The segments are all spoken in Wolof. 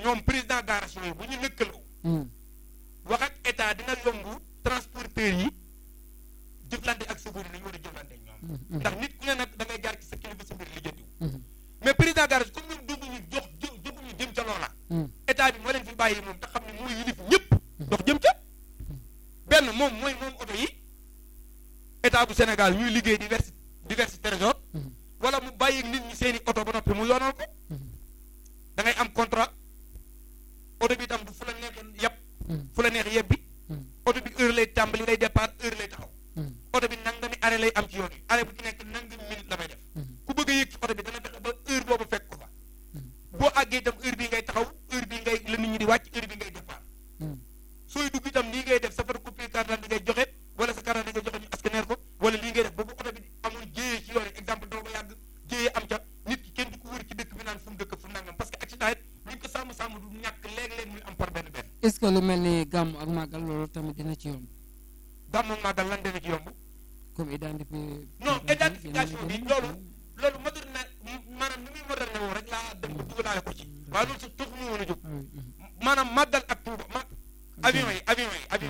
ñoom président garage yooyu bu ñu lëkkaloo wax ak état dina yomb transporteur yi jëflante ak chauffeur yi dañu war a jëflante ak ñoom ndax nit ku ne nag da ngay jaar ci sa kilifa sa mbir lijjantiw mais président garage comme ñoom jóguñu jóguñu jëm ca loola état bi moo leen fi bàyyi moom te xam ne mooy yilif ñëpp dox jëm ca benn moom mooy moom oto yi état bu Sénégal ñuy liggéey diversi trésor wala mu bàyyi nit ñi seeni oto ba noppi mu yoonal ko da ngay am contrat oto bi itam du fu la neex yàpp fu la neex yebbi oto bi heure lay tàmbali lay départ heure lay taxaw oto bi nangami arrêt lay am ci yoon yi arrêt bu ci nekk nangami minute la may def ku bëgg a yéeg ci oto bi dana fexe ba heure boobu fekk ko fa boo àggee itam heure bii ngay taxaw heure bii ngay la nit ñi di wàcc heure bii ngay départ sooy dugg itam lii ngay def sa photocopie carte d'identité ngay joxe wala sa carte d'identité ngay joxe ñu ascaner ko wala lii ngay def boobu oto bi amul jéyee ci yoon yi exemple doo ko yàgg jéyee am ca nit ki kenn du ko wër ci dëkk bi naan fu mu dëkk fu mu nangam parce que accident it luñ ko sàmm du ñàkk léeg-léeg muy am par benn benn. est-ce que lu mel ni gàmm ak màggal loolu tamit dina ci yomb. gàmm ak màggal lan dina ci yomb. comme identifier. non identification bi loolu moderne maanaam ni muy moderne woo rek laa dem ba dugalaale ko ci. waaye loolu sax taxu mu woon a jóg. maanaam màggal ak Tuuba avion yi avion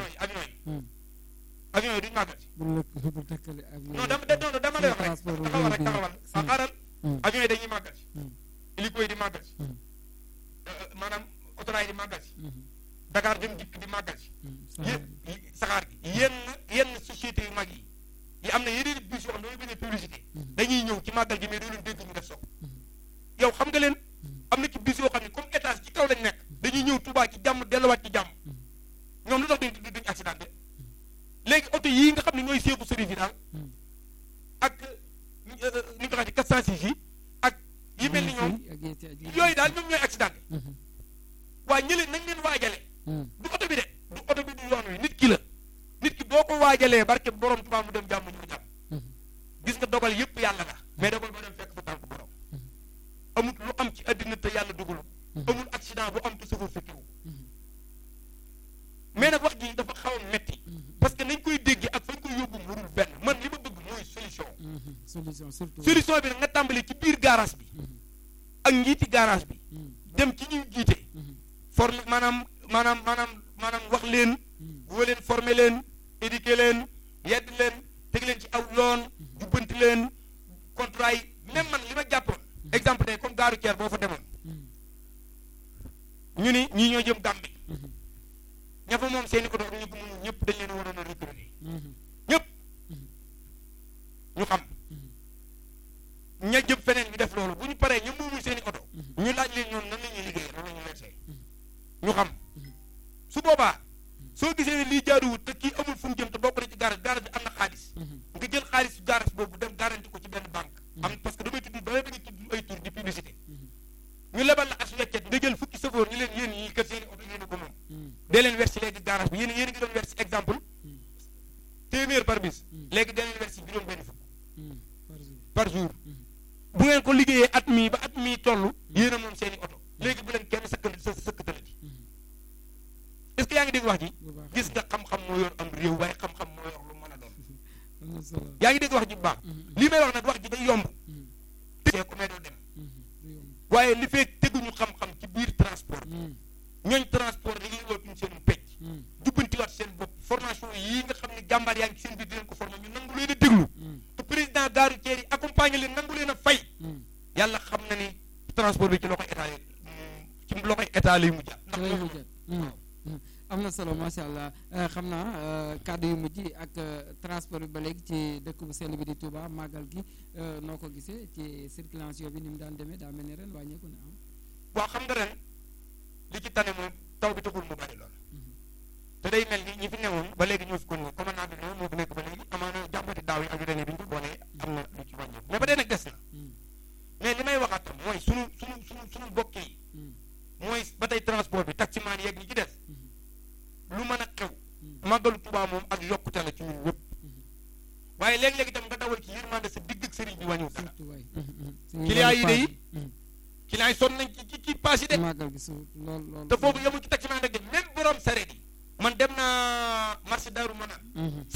yi duñ màggal ci. bu tëkkale avion non dama lay wax rek taxawal xaaral avion yi dañuy màggal ci. hélico yi di màggal ci. maanaam autorail di màggal ci. Dakar dem dikk di màggal ci. yëpp saxaar gi yenn société yu mag yi am na yeneen bus yoo xam ne dañuy bañ a publicité dañuy ñëw ci màggal gi mais doo leen dégg ñu def soog yow xam nga leen am na ci bus yoo xam ne comme étage ci kaw lañ nekk dañuy ñëw Touba ci jàmm delluwaat ci jàmm ñoom lu tax duñ accidenté léegi oto yii nga xam ne ñooy seeku sëriñ yi daal ak ni ñu ko waxee 406 yi ak yi mel ni ñoom yooyu daal ñoom ñooy accidenté waa ñële nañ leen waajale du oto bi de du oto bi du yoon wi nit ki la nit ki boo ko waajalee barke borom Tuubaa mu dem jàmm ñu jàmm gis nga dogal yëpp yàlla la mais dogal ba dem fekk fa tànk borom amul lu am ci àddina te yàlla dugalu amul accident bu am te safar fekkiwu mais nag wax ji dafa xaw a metti parce que nañ koy dégg ak fañ koy yóbbu warul benn man li ma bëgg mooy solution bi nag nga tàmbali ci biir garage bi ak njiiti garage bi dem ci ñuy jiite forme maanaam wax leen woo leen former leen éduquer leen yedd leen teg leen ci aw yoon jubbanti leen contrat yi même man li ma jàppoon exemple tey comme gaaru Thier boo fa demoon ñu ni ñii ñoo jëm Gambie ña fa moom seeni oto ak ñu ko mënul ñëpp dañ leen a waroon a recruter ñëpp ñu xam ña jëm feneen ñu def loolu bu ñu paree ñu moomul seeni oto ñu laaj leen ñoom nan la ñuy liggéey nan la ñuy versé ñu xam su boobaa soo gisee ne lii jaaduwut te kii amul fu mu jëm te bokk na ci garage bi am na xaalis nga jël xaalis garage boobu dem garanti ko ci benn banque am parce que damay bañ a tudd ay tur di publicité ñu lebal la as weccet nga jël fukki sëfoor ñu leen yéen ñii kër seeni oto yéen a ko moom dee leen versi léegi garage bi yéen ngi doon versi exemple téeméer par bis léegi dee leen versi juróom benn fukk par jour bu ngeen ko liggéeyee at mii ba at mii toll yéen a moom seeni oto léegi bu leen kenn sëkkatalati est-ce que yaa ngi dégg wax ji gis nga xam-xam moo yor am réew waaye xam-xam moo yor lu mën a doon yaa ngi dégg wax ji bu baax lii may wax nag wax ji day yomb te ko may doo dem waaye li fekk teguñu xam-xam ci biir transport ñooñ transport dañuy wootuñ seen pecc jubbantiwaat seen bopp formation yii nga xam ne jàmbaar yaa ngi seen biir di leen ko formé ñu nangu leen a déglu te président gaaru Thier yi accompagner leen nangu leen a fay yàlla xam na ni transport bi ci loxoy état lay mujj ndax am na solo macha allah xam naa kàddu yu mujj ak transport bi ba léegi ci dëkk bu sell bi di Touba màggal gi noo ko gisee ci circulation bi ni mu daan demee daa mel ni ren wàññeeku na am. waaw xam nga ren li ci tane moom taw bi taxul mu bari lool te day mel ni ñi fi newoon ba léegi ñoo fi ko ñëw commandant bi moo fi nekk ba léegi amaana jàmbati daaw yi ak yu demee bi ñu ko boolee am na lu ci wàññeeku mais ba dee nag des na mais li may waxaat tam mooy sunu mbokk yi mooy ba tey transport bi taximaan yeeg ñi ci des. lu mën a xew màggalu Tuubaa moom ak yokkute la ci ñun ñëpp waaye léeg-léeg itam nga dawal ci yërmande sa digg ak sëriñ bi wàññiwul dara client yi day client yi sonn nañ ci paas yi de te foofu yemul ci taximaan rek de même borom sareet yi man dem naa marché Daaru Manaan